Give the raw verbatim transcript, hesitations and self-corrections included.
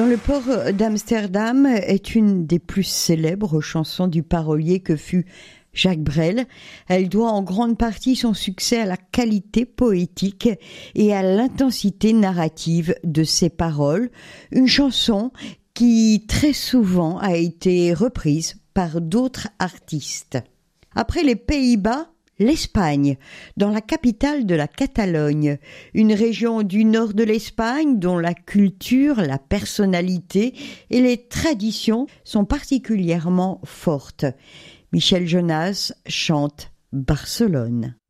Dans le port d'Amsterdam est une des plus célèbres chansons du parolier que fut Jacques Brel. Elle doit en grande partie son succès à la qualité poétique et à l'intensité narrative de ses paroles. Une chanson qui très souvent a été reprise par d'autres artistes. Après les Pays-Bas, l'Espagne, dans la capitale de la Catalogne, une région du nord de l'Espagne dont la culture, la personnalité et les traditions sont particulièrement fortes. Michel Jonas chante Barcelone.